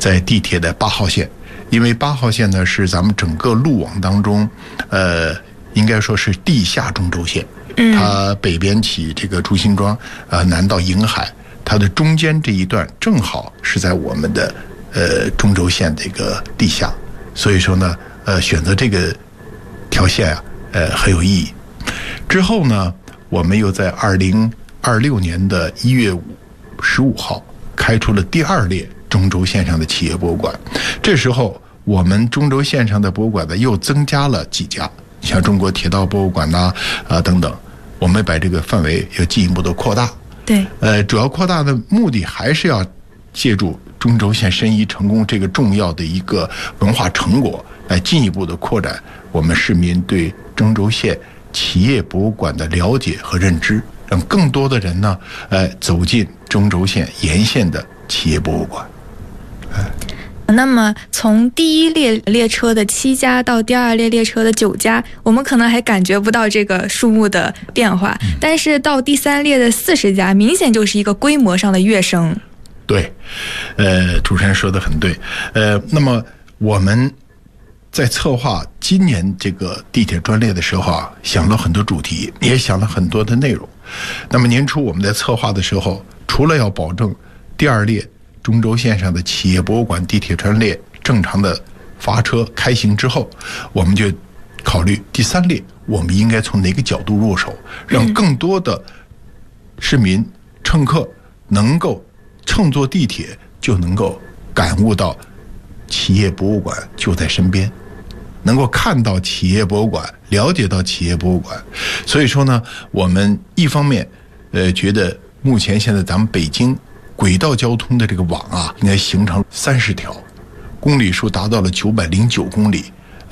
在地铁的8号线，因为8号线呢是咱们整个路网当中，应该说是地下中轴线。它北边起这个朱辛庄，南到瀛海，它的中间这一段正好是在我们的中轴线这个地下，所以说呢，选择这个条线很有意义。之后呢，我们又在2026年的1月15号开出了第2列中轴线上的企业博物馆。这时候我们中轴线上的博物馆呢又增加了几家，像中国铁道博物馆呐，等等，我们把这个范围又进一步的扩大。 对， 主要扩大的目的还是要借助中轴线申遗成功这个重要的一个文化成果，来进一步的扩展我们市民对中轴线企业博物馆的了解和认知，让更多的人呢，走进中轴线沿线的企业博物馆。 那么从第1列列车的7家到第2列列车的9家，我们可能还感觉不到这个数目的变化，但是到第3列的40家，明显就是一个规模上的跃升。 对，主持人说的很对。那么我们在策划今年这个地铁专列的时候啊，想了很多主题，也想了很多的内容。那么年初我们在策划的时候，除了要保证第2列中轴线上的企业博物馆地铁专列正常的发车开行之后，我们就考虑第3列我们应该从哪个角度入手，让更多的市民乘客能够乘坐地铁就能够感悟到企业博物馆就在身边，能够看到企业博物馆，了解到企业博物馆。所以说呢，我们一方面觉得目前现在咱们北京轨道交通的这个网啊，应该形成30条，公里数达到了909公里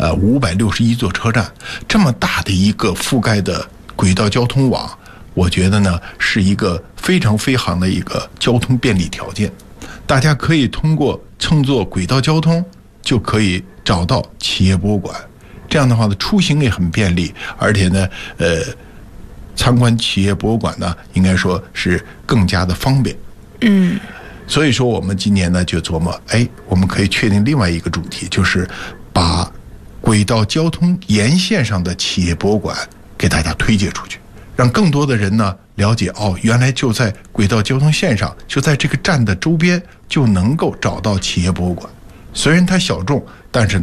，561座车站，这么大的一个覆盖的轨道交通网，我觉得呢是一个非常非常的一个交通便利条件。大家可以通过乘坐轨道交通就可以找到企业博物馆，这样的话呢，出行也很便利，而且呢，参观企业博物馆呢，应该说是更加的方便。所以说我们今年呢就琢磨，我们可以确定另外一个主题，就是把轨道交通沿线上的企业博物馆给大家推介出去，让更多的人呢了解，原来就在轨道交通线上，就在这个站的周边就能够找到企业博物馆。虽然它小众，但是